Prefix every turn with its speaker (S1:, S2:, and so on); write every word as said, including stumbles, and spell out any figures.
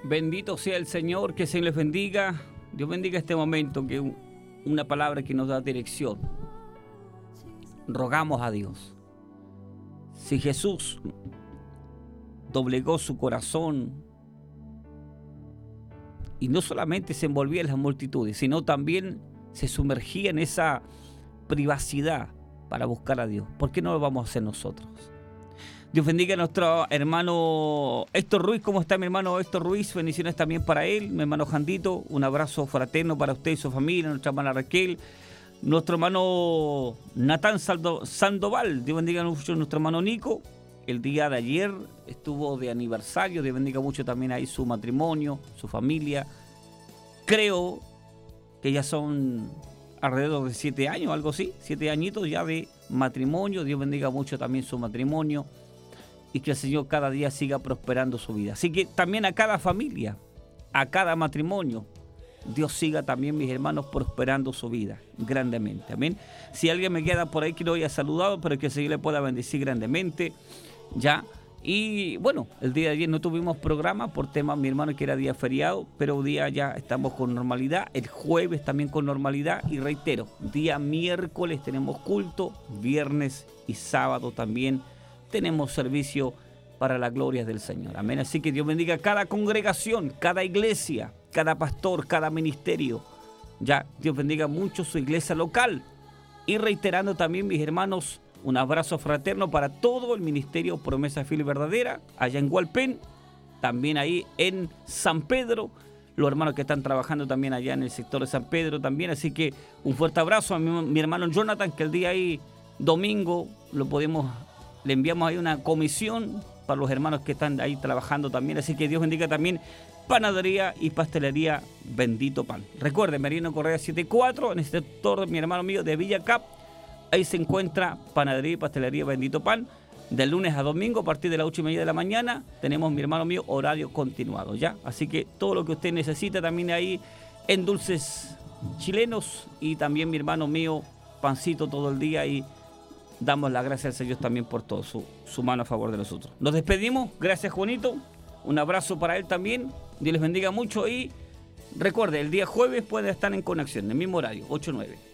S1: Bendito sea el Señor, que se les bendiga. Dios bendiga este momento, que es una palabra que nos da dirección. Rogamos a Dios. Si Jesús doblegó su corazón y no solamente se envolvía en las multitudes, sino también se sumergía en esa privacidad para buscar a Dios, ¿por qué no lo vamos a hacer nosotros? Dios bendiga a nuestro hermano Héctor Ruiz. ¿Cómo está mi hermano Héctor Ruiz? Bendiciones también para él. Mi hermano Jandito, un abrazo fraterno para usted y su familia. Nuestra hermana Raquel. Nuestro hermano Natán Saldo, Sandoval. Dios bendiga mucho a nuestro hermano Nico. El día de ayer estuvo de aniversario. Dios bendiga mucho también ahí su matrimonio, su familia. Creo que ya son alrededor de siete años, algo así. Siete añitos ya de matrimonio. Dios bendiga mucho también su matrimonio. Y que el Señor cada día siga prosperando su vida. Así que también a cada familia, a cada matrimonio, Dios siga también, mis hermanos, prosperando su vida grandemente. Amén. Si alguien me queda por ahí que no haya saludado, pero que el Señor le pueda bendecir grandemente. Ya. Y bueno, el día de ayer no tuvimos programa por tema, mi hermano, que era día feriado, pero hoy día ya estamos con normalidad. El jueves también con normalidad. Y reitero, día miércoles tenemos culto, viernes y sábado también tenemos servicio para la gloria del Señor. Amén. Así que Dios bendiga a cada congregación, cada iglesia, cada pastor, cada ministerio. Ya, Dios bendiga mucho su iglesia local. Y reiterando también, mis hermanos, un abrazo fraterno para todo el ministerio Promesa Fiel y Verdadera, allá en Hualpén, también ahí en San Pedro, los hermanos que están trabajando también allá en el sector de San Pedro también. Así que un fuerte abrazo a mi, mi hermano Jonathan, que el día ahí, domingo, lo podemos... Le enviamos ahí una comisión para los hermanos que están ahí trabajando también. Así que Dios bendiga también Panadería y Pastelería Bendito Pan. Recuerden, Mariano Correa setenta y cuatro, en el sector, mi hermano mío, de Villa Cap. Ahí se encuentra Panadería y Pastelería Bendito Pan. De lunes a domingo, a partir de las ocho y media de la mañana, tenemos, mi hermano mío, horario continuado, ¿ya? Así que todo lo que usted necesita también ahí en dulces chilenos. Y también, mi hermano mío, pancito todo el día y... damos las gracias al Señor también por todo, su, su mano a favor de nosotros. Nos despedimos. Gracias, Juanito. Un abrazo para él también. Dios les bendiga mucho. Y recuerde, el día jueves puede estar en conexión, en el mismo horario, ocho a nueve.